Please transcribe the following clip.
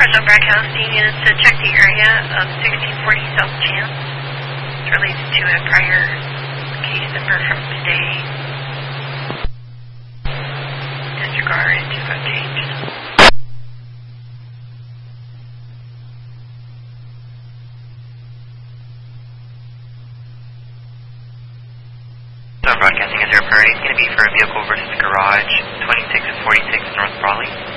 Central broadcasting units to check the area of 1640 South Chance. It's related to a prior case number from today. Disregard and do not change. Broadcasting, is there a priority? It's going to be for a vehicle versus garage, 26 and 46 North Brawley.